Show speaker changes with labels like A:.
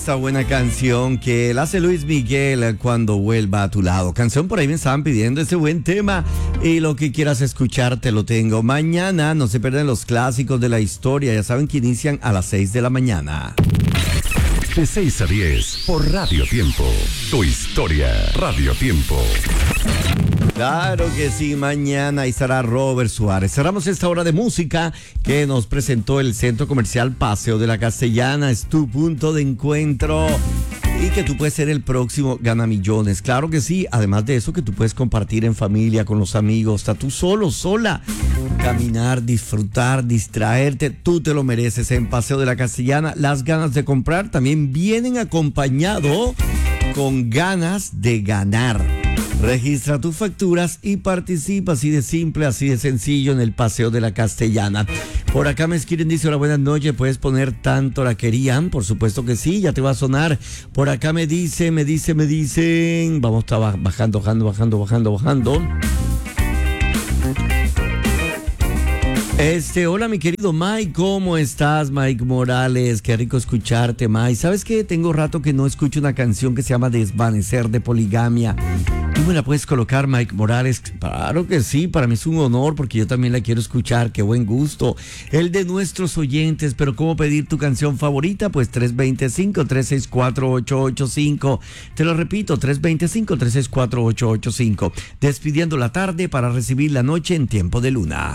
A: esta buena canción que la hace Luis Miguel cuando vuelva a tu lado. Canción por ahí me estaban pidiendo ese buen tema y lo que quieras escuchar te lo tengo. Mañana no se pierdan los clásicos de la historia, ya saben que inician a las 6 de la mañana.
B: De 6 a 10 por Radio Tiempo. Tu historia, Radio Tiempo.
A: Claro que sí, mañana ahí estará Robert Suárez. Cerramos esta hora de música que nos presentó el Centro Comercial Paseo de la Castellana. Es tu punto de encuentro y que tú puedes ser el próximo ganamillones. Claro que sí, además de eso que tú puedes compartir en familia, con los amigos, hasta tú solo, sola. Caminar, disfrutar, distraerte, tú te lo mereces en Paseo de la Castellana. Las ganas de comprar también vienen acompañado con ganas de ganar. Registra tus facturas y participa, así de simple, así de sencillo, en el Paseo de la Castellana. Por acá me escriben, dice: hola, buenas noches, ¿puedes poner Tanto la querían? Por supuesto que sí, ya te va a sonar. Por acá me dicen, vamos, está bajando. Hola mi querido Mike, ¿cómo estás, Mike Morales? Qué rico escucharte, Mike. ¿Sabes qué? Tengo rato que no escucho una canción que se llama Desvanecer, de Poligamia. ¿Tú me la puedes colocar, Mike Morales? Claro que sí, para mí es un honor porque yo también la quiero escuchar. Qué buen gusto. El de nuestros oyentes, pero ¿cómo pedir tu canción favorita? Pues 325-364-885. Te lo repito, 325-364-885. Despidiendo la tarde para recibir la noche en Tiempo de Luna.